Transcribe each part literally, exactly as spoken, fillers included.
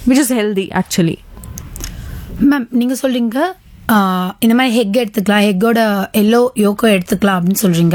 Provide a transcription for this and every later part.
Which is healthy actually. Ma'am நீங்கள் சொல்கிறீங்க இந்த மாதிரி ஹெக் எடுத்துக்கலாம், ஹெக்கோட எல்லோ யோக்கோ எடுத்துக்கலாம் அப்படின்னு சொல்கிறீங்க.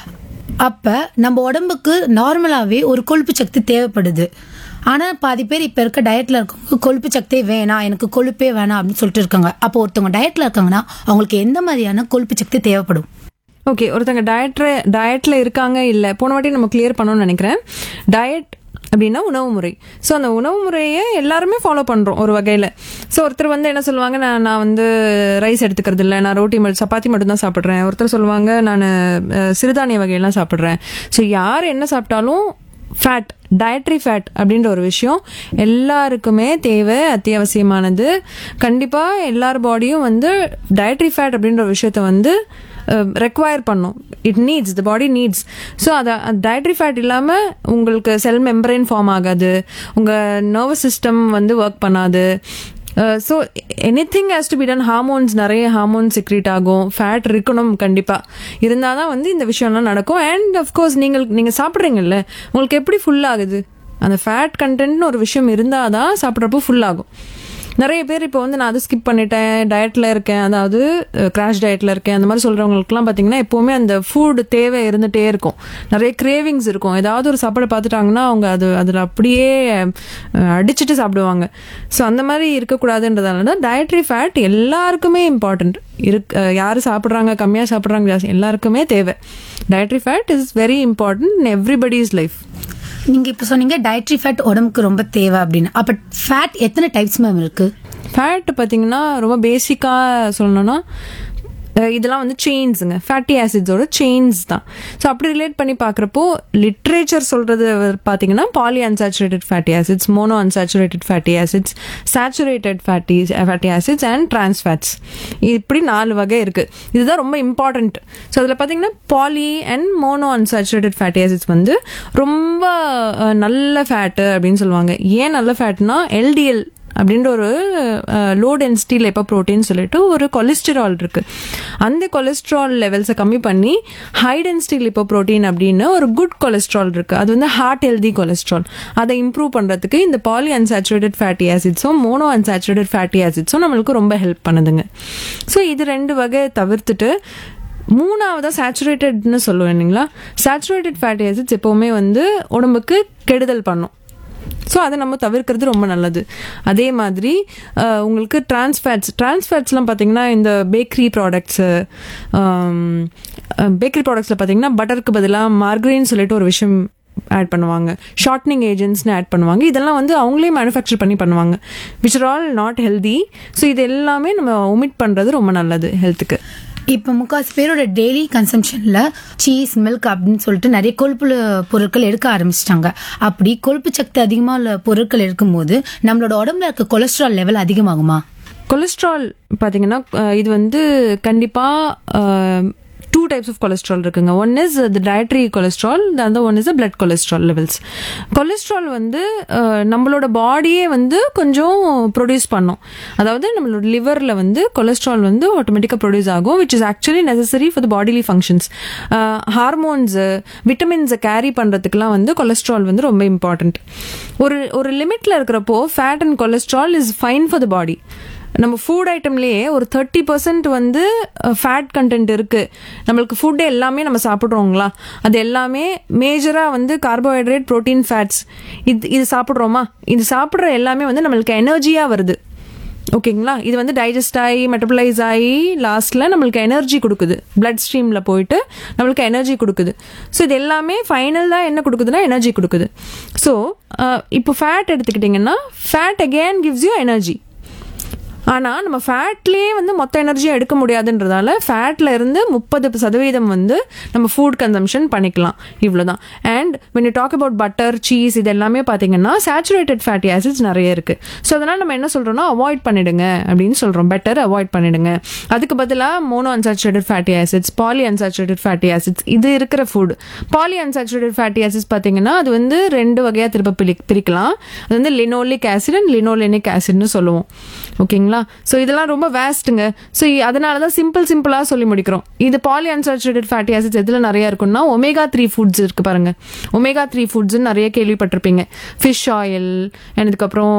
அப்போ நம்ம உடம்புக்கு நார்மலாகவே ஒரு கொழுப்பு சக்தி தேவைப்படுது. ஆனால் பாதி பேர் இப்போ இருக்க டயட்டில் இருக்கவங்க கொழுப்பு சக்தியே வேணாம், எனக்கு கொழுப்பே வேணாம் அப்படின்னு சொல்லிட்டு இருக்காங்க. அப்போ ஒருத்தவங்க டயட்டில் இருக்காங்கன்னா அவங்களுக்கு எந்த மாதிரியான கொழுப்பு சக்தி தேவைப்படும்? ஓகே, ஒருத்தங்க டயட்ல டயட்ல இருக்காங்க இல்லை, போன வாட்டி நம்ம கிளியர் பண்ணணும்னு நினைக்கிறேன். டயட் அப்படின்னா உணவு முறை. ஸோ அந்த உணவு முறையை எல்லாருமே ஃபாலோ பண்ணுறோம் ஒரு வகையில். ஸோ ஒருத்தர் வந்து என்ன சொல்லுவாங்க, நான் நான் வந்து ரைஸ் எடுத்துக்கிறது இல்லை, நான் ரோட்டி மட்டும் சப்பாத்தி மட்டும்தான் சாப்பிட்றேன். ஒருத்தர் சொல்லுவாங்க நான் சிறுதானிய வகையெல்லாம் சாப்பிட்றேன். ஸோ யார் என்ன சாப்பிட்டாலும் ஃபேட், டயட்ரி ஃபேட் அப்படின்ற ஒரு விஷயம் எல்லாருக்குமே தேவை, அத்தியாவசியமானது. கண்டிப்பாக எல்லார் பாடியும் வந்து டயட்ரி ஃபேட் அப்படின்ற ஒரு விஷயத்த வந்து ரெக்வயர் பண்ணும். It needs, the body needs. So அதை டயட்ரி ஃபேட் இல்லாமல் உங்களுக்கு செல் மெம்பரைன் ஃபார்ம் ஆகாது, உங்கள் நர்வஸ் சிஸ்டம் வந்து ஒர்க் பண்ணாது. So any thing has to be done. Hormones, நிறைய ஹார்மோன்ஸ் செக்ரேட் ஆகும். ஃபேட் இருக்கணும் கண்டிப்பாக, இருந்தால் தான் வந்து இந்த விஷயம்லாம் நடக்கும். அண்ட் அஃப்கோர்ஸ் நீங்கள் நீங்கள் சாப்பிட்றீங்கல்ல, உங்களுக்கு எப்படி ஃபுல் ஆகுது? அந்த ஃபேட் கண்டென்ட்னு ஒரு விஷயம் இருந்தால் தான் சாப்பிட்றப்போ ஃபுல் ஆகும். நிறைய பேர் இப்போ வந்து நான் அதை ஸ்கிப் பண்ணிட்டேன், டயட்டில் இருக்கேன், அதாவது கிராஷ் டயட்டில் இருக்கேன், அந்த மாதிரி சொல்கிறவங்களுக்குலாம் பார்த்தீங்கன்னா எப்போவுமே அந்த ஃபுட் தேவை இருந்துகிட்டே இருக்கும். நிறைய கிரேவிங்ஸ் இருக்கும். ஏதாவது ஒரு சாப்பாடை பார்த்துட்டாங்கன்னா அவங்க அது அதில் அப்படியே அடிச்சுட்டு சாப்பிடுவாங்க. ஸோ அந்த மாதிரி இருக்கக்கூடாதுன்றதால தான் டயட்ரி ஃபேட் எல்லாருக்குமே இம்பார்ட்டண்ட். இருக் யார் சாப்பிட்றாங்க, கம்மியாக சாப்பிட்றாங்க, ஜாஸ்தி, எல்லாருக்குமே தேவை. Dietary fat is very important in everybody's life. நீங்கள் இப்போ சொன்னீங்க டயட்ரி ஃபேட் உடம்புக்கு ரொம்ப தேவை அப்படின்னு. அப்போ ஃபேட் எத்தனை டைப்ஸ் மேம் இருக்கு? ஃபேட் பார்த்தீங்கன்னா ரொம்ப பேசிக்காக சொல்லணும்னா இதெல்லாம் வந்து செயின்ஸுங்க, ஃபேட்டி ஆசிட்ஸோட செயின்ஸ் தான். ஸோ அப்படி ரிலேட் பண்ணி பார்க்குறப்போ லிட்ரேச்சர் சொல்கிறது பார்த்தீங்கன்னா poly unsaturated fatty acids, mono unsaturated fatty acids, saturated fatty fatty acids and trans fats. இப்படி நாலு வகை இருக்குது. இதுதான் ரொம்ப இம்பார்ட்டண்ட். ஸோ அதில் பார்த்தீங்கன்னா poly and mono unsaturated fatty acids வந்து ரொம்ப நல்ல ஃபேட்டு அப்படின்னு சொல்லுவாங்க. ஏன் நல்ல ஃபேட்னா எல்டிஎல் அப்படின்ற ஒரு லோ டென்சிட்டி லைப்போ ப்ரோட்டீன் சொல்லிட்டு ஒரு கொலஸ்ட்ரால் இருக்குது. அந்த கொலஸ்ட்ரால் லெவல்ஸை கம்மி பண்ணி ஹை டென்சிட்டி லிப்போ ப்ரோட்டீன் அப்படின்னு ஒரு குட் கொலஸ்ட்ரால் இருக்குது. அது வந்து ஹார்ட் ஹெல்தி கொலஸ்ட்ரால். அதை இம்ப்ரூவ் பண்ணுறதுக்கு இந்த poly unsaturated fatty ஆசிட்ஸும் mono unsaturated fatty ஆசிட்ஸும் நம்மளுக்கு ரொம்ப ஹெல்ப் பண்ணுதுங்க. ஸோ இது ரெண்டு வகை தவிர்த்துட்டு மூணாவதாக சேச்சுரேட்டட்னு சொல்லுவேன் இல்லைங்களா. சேச்சுரேட்டட் ஃபேட்டி ஆசிட்ஸ் எப்போவுமே வந்து உடம்புக்கு கெடுதல் பண்ணும். ஸோ அதை நம்ம தவிர்க்கிறது ரொம்ப நல்லது. அதே மாதிரி உங்களுக்கு டிரான்ஸ்ஃபேட்ஸ் டிரான்ஸ்ஃபேட்ஸ்லாம் பார்த்தீங்கன்னா இந்த பேக்கரி ப்ராடக்ட்ஸு, பேக்கரி ப்ராடக்ட்ஸில் பார்த்தீங்கன்னா பட்டருக்கு பதிலாக மார்கரின்னு சொல்லிட்டு ஒரு விஷயம் ஆட் பண்ணுவாங்க, ஷார்ட்னிங் ஏஜென்ட்ஸ்னு ஆட் பண்ணுவாங்க. இதெல்லாம் வந்து அவங்களே மேனுஃபேக்சர் பண்ணி பண்ணுவாங்க, which are all not healthy. So இது எல்லாமே நம்ம ஒமிட் பண்ணுறது ரொம்ப நல்லது ஹெல்த்துக்கு. இப்போ முக்காசி பேரோட டெய்லி கன்சம்ஷனில் சீஸ், மில்க் அப்படின்னு சொல்லிட்டு நிறைய கொழுப்பு பொருட்கள் எடுக்க ஆரம்பிச்சிட்டாங்க. அப்படி கொழுப்பு சக்தி அதிகமாக உள்ள பொருட்கள் எடுக்கும்போது நம்மளோட உடம்புல இருக்க கொலஸ்ட்ரால் லெவல் அதிகமாகுமா? கொலஸ்ட்ரால் பார்த்தீங்கன்னா இது வந்து கண்டிப்பாக டூ டைப்ஸ் ஆஃப் கொலஸ்ட்ரால் இருக்குங்க. One is the dietary cholesterol, the other one is the blood cholesterol levels. Cholesterol வந்து நம்மளோட பாடியே வந்து கொஞ்சம் ப்ரொடியூஸ் பண்ணும். அதாவது நம்மளோட லிவரில் வந்து கொலஸ்ட்ரால் வந்து ஆட்டோமேட்டிக்காக ப்ரொடியூஸ் ஆகும், which is actually necessary for the bodily functions. Hormones, விட்டமின்ஸை carry பண்ணுறதுக்குலாம் வந்து கொலஸ்ட்ரால் வந்து ரொம்ப இம்பார்ட்டண்ட். ஒரு ஒரு லிமிட்டில் இருக்கிறப்போ fat and cholesterol is fine for the பாடி. நம்ம ஃபுட் ஐட்டம்லேயே ஒரு தேர்ட்டி பர்சன்ட் வந்து ஃபேட் கண்டென்ட் இருக்குது. நம்மளுக்கு ஃபுட்டு எல்லாமே நம்ம சாப்பிட்றோங்களா, அது எல்லாமே மேஜராக வந்து கார்போஹைட்ரேட், ப்ரோட்டீன், ஃபேட்ஸ். இது இது சாப்பிட்றோமா, இது சாப்பிட்ற எல்லாமே வந்து நம்மளுக்கு எனர்ஜியாக வருது. ஓகேங்களா. இது வந்து டைஜஸ்ட் ஆகி மெட்டபலைஸ் ஆகி லாஸ்ட்டில் நம்மளுக்கு எனர்ஜி கொடுக்குது, பிளட் ஸ்ட்ரீமில் போயிட்டு நம்மளுக்கு எனர்ஜி கொடுக்குது. ஸோ இது எல்லாமே ஃபைனல் தான் என்ன கொடுக்குதுன்னா எனர்ஜி கொடுக்குது. ஸோ இப்போ ஃபேட் எடுத்துக்கிட்டிங்கன்னா fat again gives you energy. ஆனால் நம்ம ஃபேட்லேயே வந்து மொத்த எனர்ஜியாக எடுக்க முடியாதுன்றதால ஃபேட்டில் இருந்து முப்பது சதவீதம் வந்து நம்ம ஃபுட் கன்சம்ஷன் பண்ணிக்கலாம், இவ்வளோதான். And when you talk about butter, cheese, இது எல்லாமே பார்த்தீங்கன்னா சேச்சுரேட்டட் ஃபேட்டி ஆசிட்ஸ் நிறைய இருக்குது. ஸோ அதனால் நம்ம என்ன சொல்கிறோம்னா அவாய்ட் பண்ணிடுங்க அப்படின்னு சொல்கிறோம். பெட்டர் அவாய்ட் பண்ணிடுங்க. அதுக்கு பதிலாக mono unsaturated fatty acids, poly unsaturated fatty acids, இது இருக்கிற food. Poly unsaturated fatty acids பார்த்தீங்கன்னா அது வந்து ரெண்டு வகையாக திரும்ப பிரி பிரிக்கலாம் அது வந்து லினோலிக் ஆசிட் அண்ட் லினோலெனிக் ஆசிட்னு சொல்லுவோம். ஓகேங்களா. ஸோ இதெல்லாம் ரொம்ப வேஸ்ட்டுங்க. ஸோ அதனால தான் சிம்பிள் சிம்பிளாக சொல்லி முடிக்கிறோம். இது பாலி அன்சாச்சுரேட்டட் ஃபேட்டி ஆசிட்ஸ் எதில் நிறைய இருக்குன்னா ஒமேகா த்ரீ ஃபுட்ஸ் இருக்குது பாருங்கள். ஒமேகா த்ரீ ஃபுட்ஸ்ன்னு நிறைய கேள்விப்பட்டிருப்பீங்க. ஃபிஷ் ஆயில், அதுக்கப்புறம்